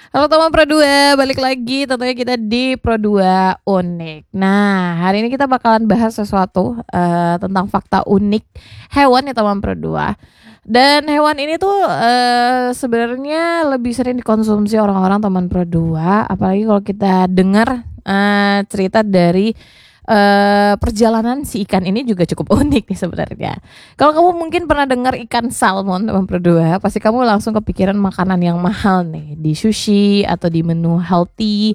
Halo teman Pro 2, balik lagi tentunya kita di Pro 2 Unik. Nah, hari ini kita bakalan bahas sesuatu tentang fakta unik hewan ya teman Pro 2. Dan hewan ini tuh sebenarnya lebih sering dikonsumsi orang-orang teman Pro 2, apalagi kalau kita dengar cerita dari perjalanan si ikan ini juga cukup unik nih sebenarnya. Kalau kamu mungkin pernah dengar ikan salmon teman berdua, pasti kamu langsung kepikiran makanan yang mahal nih di sushi atau di menu healthy.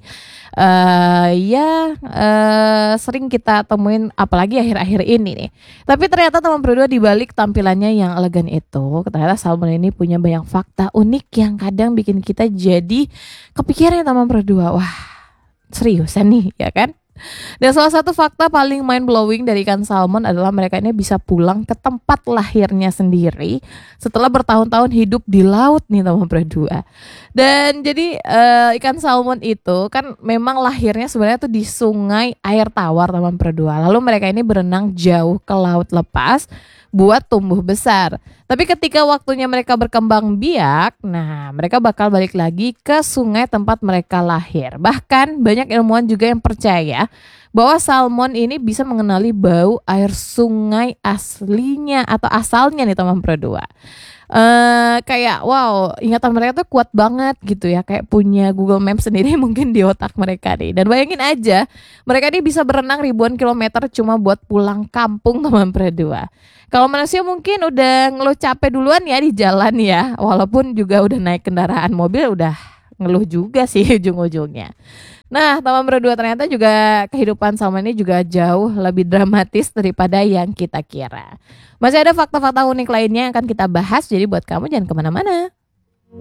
Sering kita temuin apalagi akhir-akhir ini nih. Tapi ternyata teman berdua di balik tampilannya yang elegan itu, ternyata salmon ini punya banyak fakta unik yang kadang bikin kita jadi kepikiran teman berdua. Wah, seriusan nih, ya kan? Dan salah satu fakta paling mind blowing dari ikan salmon adalah mereka ini bisa pulang ke tempat lahirnya sendiri setelah bertahun-tahun hidup di laut nih teman berdua. Dan jadi ikan salmon itu kan memang lahirnya sebenarnya tuh di sungai air tawar teman berdua. Lalu mereka ini berenang jauh ke laut lepas buat tumbuh besar. Tapi ketika waktunya mereka berkembang biak, nah mereka bakal balik lagi ke sungai tempat mereka lahir. Bahkan banyak ilmuwan juga yang percaya bahwa salmon ini bisa mengenali bau air sungai aslinya atau asalnya nih teman berdua. Kayak wow, ingatan mereka tuh kuat banget gitu ya, kayak punya Google Maps sendiri mungkin di otak mereka nih. Dan bayangin aja, mereka ini bisa berenang ribuan kilometer cuma buat pulang kampung teman berdua. Kalau manusia mungkin udah ngeluh capek duluan ya di jalan ya, walaupun juga udah naik kendaraan mobil udah ngeluh juga sih ujung-ujungnya. Nah, teman berdua ternyata juga kehidupan salmon ini juga jauh lebih dramatis daripada yang kita kira. Masih ada fakta-fakta unik lainnya yang akan kita bahas, jadi buat kamu jangan kemana-mana.